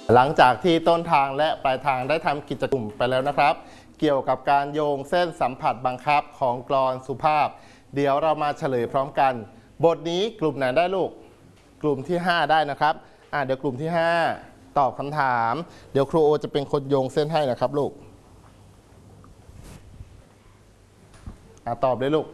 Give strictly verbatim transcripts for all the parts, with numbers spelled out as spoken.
หลังจากที่ต้นทางและปลายทางได้ทำกิจกรรมไปแล้วนะครับเกี่ยวกับการโยงเส้นสัมผัสบังคับของกลอนสุภาพเดี๋ยวเรามาเฉลยพร้อมกันบทนี้กลุ่มไหนได้ลูกกลุ่มที่ห้าได้นะครับอ่าเดี๋ยวกลุ่มที่ห้าตอบคำถามเดี๋ยวครูโอจะเป็นคนโยงเส้นให้นะครับลูกอ่าตอบเลยลูก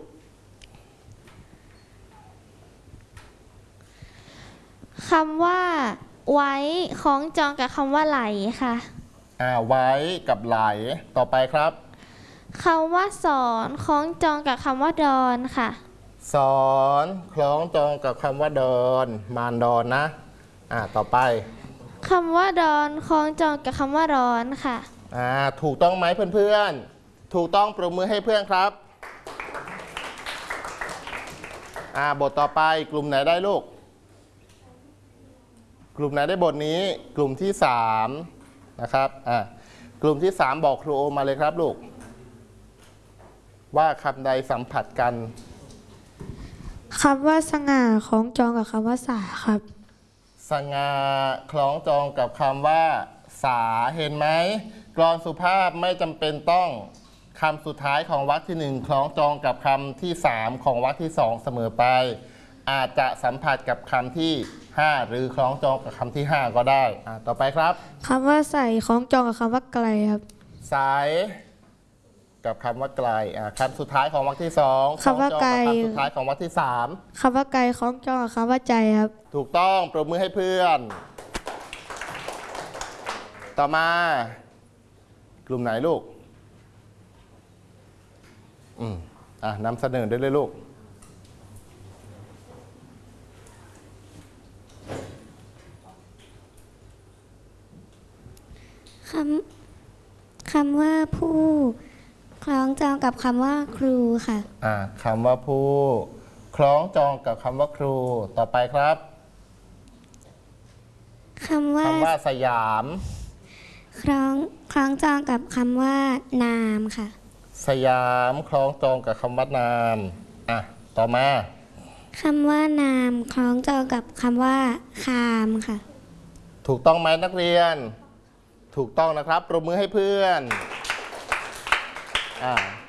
คำว่าไว้คล้องจองกับคำว่าไหลค่ะอ่าไว้กับไหลต่อไปครับคำว่าสอนคล้องจองกับคำว่าดอนค่ะสอนคล้องจองกับคำว่าดอนมารดอนนะอ่าต่อไปคำว่าดอนคล้องจองกับคำว่าร้อนค่ะอ่าถูกต้องไหมเพื่อนๆถูกต้องปรบมือให้เพื่อนครับอ่าบทต่อไปกลุ่มไหนได้ลูกกลุ่มไหนได้บทนี้กลุ่มที่สามนะครับอ่ากลุ่มที่สามบอกครูโอมาเลยครับลูกว่าคำใดสัมผัสกันคำว่าสง่าคล้องจองกับคำว่าสาครับสง่าคล้องจองกับคำว่าสาเห็นไหมกลอนสุภาพไม่จำเป็นต้องคำสุดท้ายของวรรคที่หนึ่งคล้องจองกับคำที่สามของวรรคที่สองเสมอไปอาจจะสัมผัสกับคำที่ห้าหรือคล้องจองกับคำที่ห้าก็ได้อ่าต่อไปครับคำว่าใส่คล้องจองกับคำว่าไกลครับใสกับคำว่าไกลอ่าคำสุดท้ายของวรรคที่สองคำว่าไกลคำสุดท้ายของวรรคที่สามคำว่าไกลคล้องจองกับคำว่าใจครับถูกต้องปรบมือให้เพื่อนต่อมากลุ่มไหนลูกอืมอ่ะนำเสนอได้เลยลูกคำคำว่าผู้คล้องจองกับคำว่าครูค่ะอ่าคำว่าผู้คล้องจองกับคำว่าครูต่อไปครับคำว่าคำว่าสยามคล้องคล้องจองกับคำว่านามค่ะสยามคล้องจองกับคำว่านามอ่ะต่อมาคำว่านามคล้องจองกับคำว่าคามค่ะถูกต้องไหมนักเรียนถูกต้องนะครับปรบมือให้เพื่อนอ่า